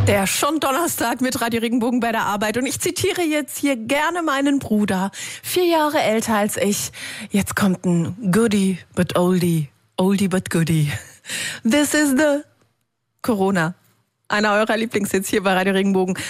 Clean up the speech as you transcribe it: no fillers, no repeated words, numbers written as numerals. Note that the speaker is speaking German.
Der schon Donnerstag mit Radio Regenbogen bei der Arbeit. Und ich zitiere jetzt hier gerne meinen Bruder. 4 Jahre älter als ich. Jetzt kommt ein Goodie but Oldie. Oldie but Goodie. This is the Corona. Einer eurer Lieblingshits hier bei Radio Regenbogen.